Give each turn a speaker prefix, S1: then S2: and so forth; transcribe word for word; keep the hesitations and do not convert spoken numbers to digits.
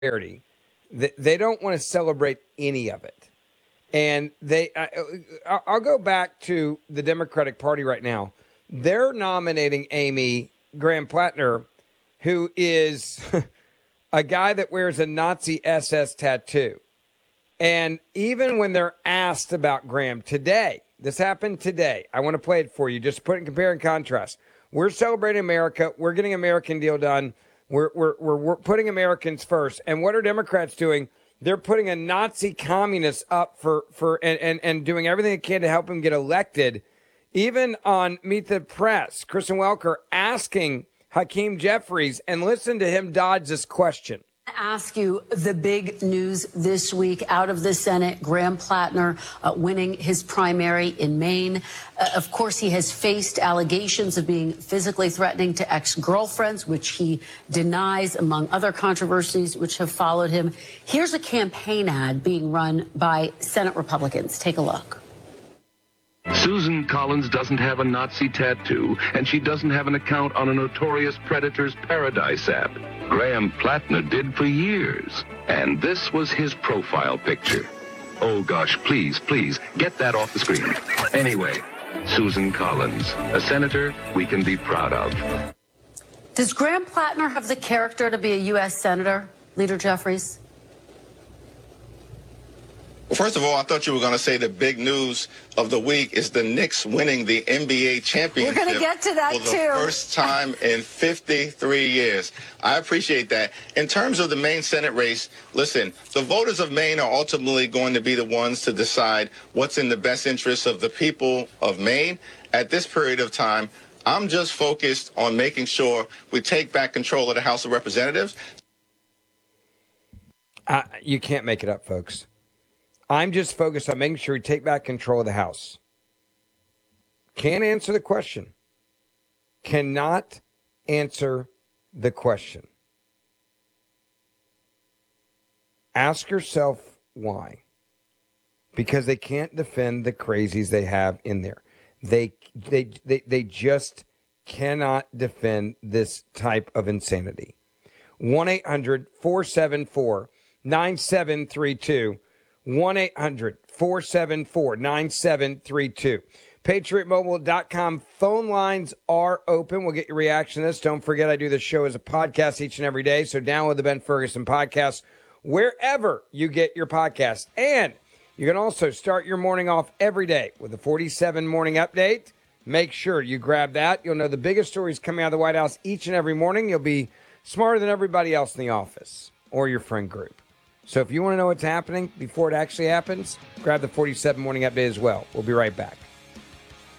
S1: They, they don't want to celebrate any of it. And they, I, I'll go back to the Democratic Party right now. They're nominating Amy Graham Plattner, who is a guy that wears a Nazi S S tattoo. And even when they're asked about Graham today, this happened today. I want to play it for you. Just put it in compare and contrast. We're celebrating America. We're getting American deal done. We're, we're, we're, we're putting Americans first. And what are Democrats doing? They're putting a Nazi communist up for, for and, and, and doing everything they can to help him get elected. Even on Meet the Press, Kristen Welker asking Hakeem Jeffries, and listen to him dodge this question.
S2: Ask you the big news this week out of the Senate. Graham Plattner uh, winning his primary in Maine. Uh, of course, he has faced allegations of being physically threatening to ex-girlfriends, which he denies, among other controversies which have followed him. Here's a campaign ad being run by Senate Republicans. Take a look.
S3: Susan Collins doesn't have a Nazi tattoo, and she doesn't have an account on a notorious predator's Paradise app. Graham Plattner did for years, and this was his profile picture. Oh gosh, please, please, get that off the screen. Anyway, Susan Collins, a senator we can be proud of.
S2: Does Graham Plattner have the character to be a U S senator, Leader Jeffries?
S4: Well, first of all, I thought you were going to say the big news of the week is the Knicks winning the N B A championship.
S2: We're going to get to that,
S4: for the
S2: too.
S4: first time in fifty-three years. I appreciate that. In terms of the Maine Senate race, listen, the voters of Maine are ultimately going to be the ones to decide what's in the best interest of the people of Maine. At this period of time, I'm just focused on making sure we take back control of the House of Representatives.
S1: Uh, you can't make it up, folks. I'm just focused on making sure we take back control of the House. Can't answer the question. Cannot answer the question. Ask yourself why. Because they can't defend the crazies they have in there. They they they, they just cannot defend this type of insanity. one eight hundred four seven four nine seven three two. one eight hundred four seven four nine seven three two. Patriot Mobile dot com phone lines are open. We'll get your reaction to this. Don't forget, I do this show as a podcast each and every day, so download the Ben Ferguson podcast wherever you get your podcast. And you can also start your morning off every day with a forty-seven Morning Update. Make sure you grab that. You'll know the biggest stories coming out of the White House each and every morning. You'll be smarter than everybody else in the office or your friend group. So if you want to know what's happening before it actually happens, grab the forty-seven Morning Update as well. We'll be right back.